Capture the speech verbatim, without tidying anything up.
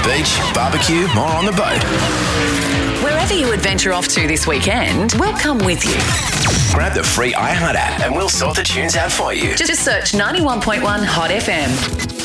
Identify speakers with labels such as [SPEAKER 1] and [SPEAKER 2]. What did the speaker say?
[SPEAKER 1] beach, barbecue, or on the boat.
[SPEAKER 2] Wherever you adventure off to this weekend, we'll come with you.
[SPEAKER 1] Grab the free iHeart app and we'll sort the tunes out for you.
[SPEAKER 2] Just search ninety-one point one Hot F M.